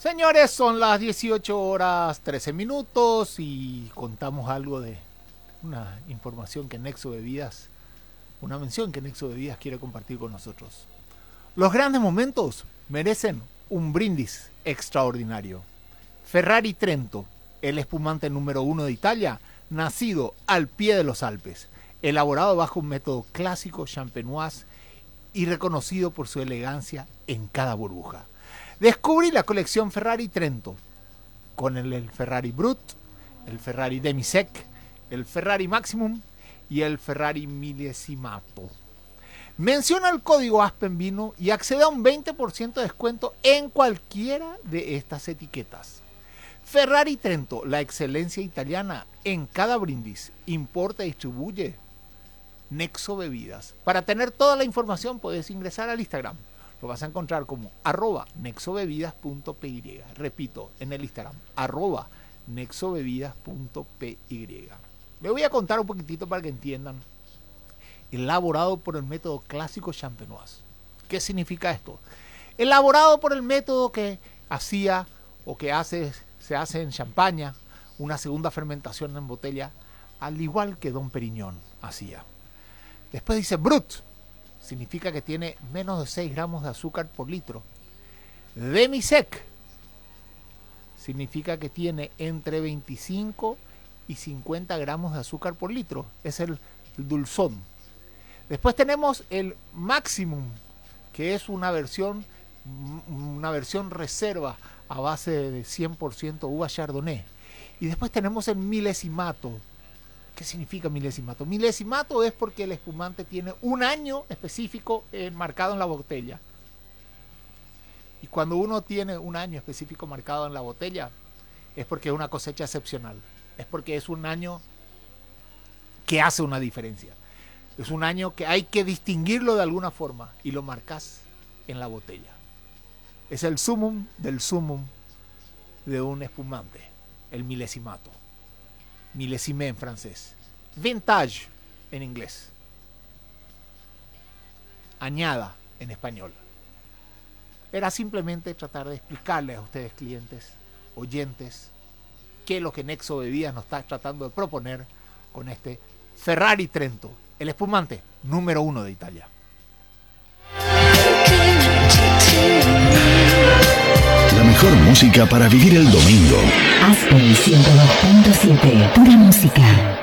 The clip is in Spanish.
Señores, son las 18 horas 13 minutos y contamos algo de una información que Nexo Bebidas, una mención que Nexo Bebidas quiere compartir con nosotros. Los grandes momentos merecen un brindis extraordinario. Ferrari Trento, el espumante número 1 de Italia, nacido al pie de los Alpes, elaborado bajo un método clásico champenois y reconocido por su elegancia en cada burbuja. Descubrí la colección Ferrari Trento con el Ferrari Brut, el Ferrari Demisec, el Ferrari Maximum y el Ferrari Millesimato. Menciona el código ASPENVINO y accede a un 20% de descuento en cualquiera de estas etiquetas. Ferrari Trento, la excelencia italiana en cada brindis. Importa y distribuye Nexo Bebidas. Para tener toda la información puedes ingresar al Instagram. Lo vas a encontrar como @nexobebidas.py. Repito, en el Instagram, @nexobebidas.py. Le voy a contar un poquitito para que entiendan. Elaborado por el método clásico champenois. ¿Qué significa esto? Elaborado por el método que hacía o que se hace en champaña, una segunda fermentación en botella, al igual que Dom Perignon hacía. Después dice Brut, significa que tiene menos de 6 gramos de azúcar por litro. Demisec significa que tiene entre 25 y 50 gramos de azúcar por litro. Es el dulzón. Después tenemos el Maximum, que es una versión reserva a base de 100% uva Chardonnay. Y después tenemos el Millesimato. ¿Qué significa Millesimato? Millesimato es porque el espumante tiene un año específico marcado en la botella. Y cuando uno tiene un año específico marcado en la botella, es porque es una cosecha excepcional. Es porque es un año que hace una diferencia. Es un año que hay que distinguirlo de alguna forma y lo marcas en la botella. Es el sumum del sumum de un espumante, el Millesimato. Millésimé en francés. Vintage en inglés. Añada en español. Era simplemente tratar de explicarles a ustedes, clientes, oyentes, qué es lo que Nexo Bebidas nos está tratando de proponer con este Ferrari Trento, el espumante número 1 de Italia. La mejor música para vivir el domingo. Aspen 102.7, pura música.